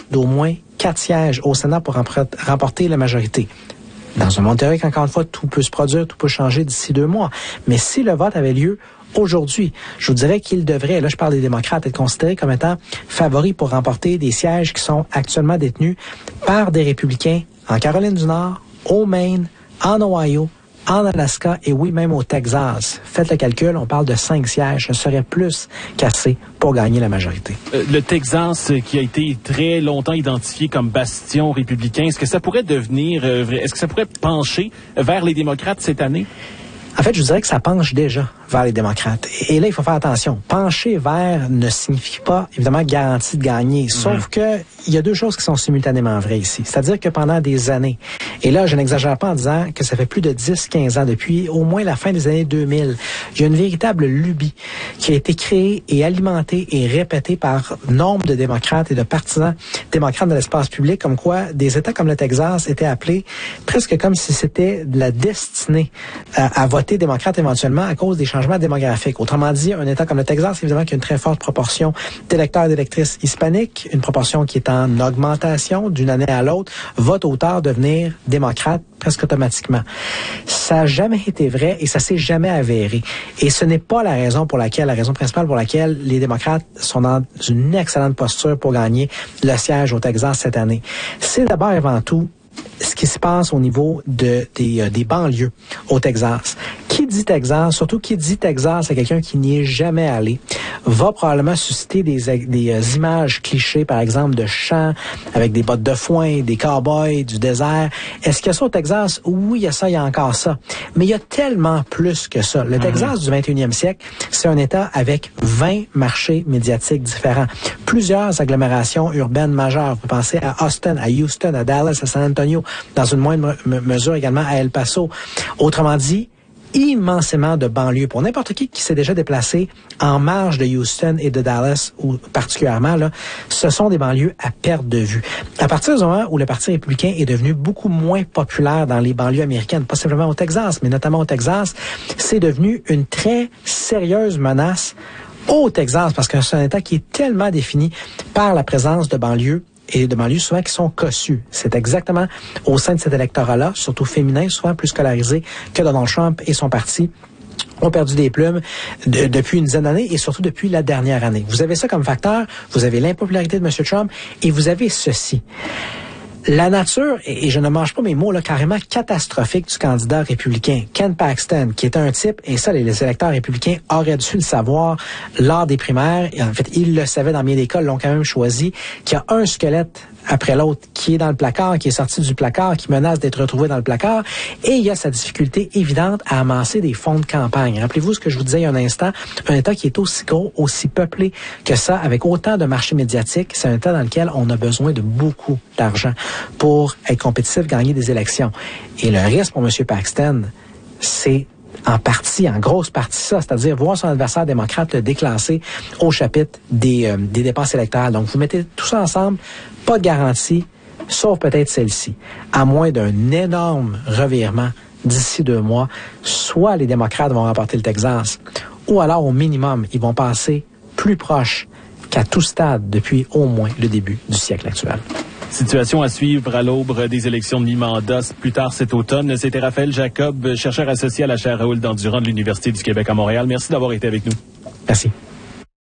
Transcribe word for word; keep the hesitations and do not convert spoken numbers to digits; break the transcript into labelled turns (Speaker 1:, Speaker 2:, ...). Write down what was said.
Speaker 1: d'au moins quatre sièges au Sénat pour remporter la majorité. Dans un monde théorique, encore une fois, tout peut se produire, tout peut changer d'ici deux mois. Mais si le vote avait lieu aujourd'hui, je vous dirais qu'il devrait, là je parle des démocrates, être considérés comme étant favoris pour remporter des sièges qui sont actuellement détenus par des républicains en Caroline du Nord, au Maine, en Ohio, en Alaska et oui, même au Texas. Faites le calcul, on parle de cinq sièges. Ce serait plus qu'assez pour gagner la majorité.
Speaker 2: Euh, le Texas, euh, qui a été très longtemps identifié comme bastion républicain, est-ce que ça pourrait devenir, euh, vrai, est-ce que ça pourrait pencher vers les démocrates cette année?
Speaker 1: En fait, je vous dirais que ça penche déjà vers les démocrates. Et là, il faut faire attention. Pencher vers ne signifie pas, évidemment, garantie de gagner. Sauf mm-hmm. que il y a deux choses qui sont simultanément vraies ici. C'est-à-dire que pendant des années, et là, je n'exagère pas en disant que ça fait plus de dix quinze ans, depuis au moins la fin des années deux mille, il y a une véritable lubie qui a été créée et alimentée et répétée par nombre de démocrates et de partisans démocrates de l'espace public, comme quoi des États comme le Texas étaient appelés presque comme si c'était de la destinée à, à voter démocrate éventuellement à cause des changements démographiques. Autrement dit, un État comme le Texas, évidemment, qui a une très forte proportion d'électeurs et d'électrices hispaniques, une proportion qui est en augmentation d'une année à l'autre, va tôt ou tard devenir démocrate presque automatiquement. Ça n'a jamais été vrai et ça s'est jamais avéré. Et ce n'est pas la raison pour laquelle, la raison principale pour laquelle les démocrates sont dans une excellente posture pour gagner le siège au Texas cette année. C'est d'abord et avant tout ce qui se passe au niveau de, des, euh, des banlieues au Texas. Qui dit Texas, surtout qui dit Texas à quelqu'un qui n'y est jamais allé, va probablement susciter des, des euh, images clichés, par exemple, de champs avec des bottes de foin, des cow-boys, du désert. Est-ce qu'il y a ça au Texas? Oui, il y a ça, il y a encore ça. Mais il y a tellement plus que ça. Le mm-hmm. Texas du vingt et unième siècle, c'est un État avec vingt marchés médiatiques différents. Plusieurs agglomérations urbaines majeures. Vous pensez à Austin, à Houston, à Dallas, à San Antonio, dans une moindre m- mesure également à El Paso. Autrement dit, immensément de banlieues. Pour n'importe qui qui s'est déjà déplacé en marge de Houston et de Dallas, ou particulièrement, là, ce sont des banlieues à perte de vue. À partir du moment où le Parti républicain est devenu beaucoup moins populaire dans les banlieues américaines, pas simplement au Texas, mais notamment au Texas, c'est devenu une très sérieuse menace au Texas, parce que c'est un État qui est tellement défini par la présence de banlieues et de banlieues souvent qui sont cossues. C'est exactement au sein de cet électorat-là, surtout féminin, souvent plus scolarisé que Donald Trump et son parti ont perdu des plumes de, depuis une dizaine d'années et surtout depuis la dernière année. Vous avez ça comme facteur, vous avez l'impopularité de M. Trump et vous avez ceci. La nature, et je ne mange pas mes mots, là, carrément catastrophique du candidat républicain, Ken Paxton, qui est un type, et ça, les électeurs républicains auraient dû le savoir lors des primaires, et en fait, ils le savaient dans bien des cas, l'ont quand même choisi, qui a un squelette après l'autre, qui est dans le placard, qui est sorti du placard, qui menace d'être retrouvé dans le placard, et il y a sa difficulté évidente à amasser des fonds de campagne. Rappelez-vous ce que je vous disais il y a un instant, un État qui est aussi gros, aussi peuplé que ça, avec autant de marchés médiatiques, c'est un État dans lequel on a besoin de beaucoup d'argent pour être compétitif, gagner des élections. Et le risque pour M. Paxton, c'est en partie, en grosse partie ça, c'est-à-dire voir son adversaire démocrate le déclasser au chapitre des, euh, des dépenses électorales. Donc, vous mettez tout ça ensemble, pas de garantie, sauf peut-être celle-ci. À moins d'un énorme revirement d'ici deux mois, soit les démocrates vont remporter le Texas, ou alors, au minimum, ils vont passer plus proche qu'à tout stade depuis au moins le début du siècle actuel.
Speaker 2: Situation à suivre à l'aube des élections de mi-mandat plus tard cet automne. C'était Raphaël Jacob, chercheur associé à la chaire Raoul Dandurand de l'Université du Québec à Montréal. Merci d'avoir été avec nous.
Speaker 1: Merci.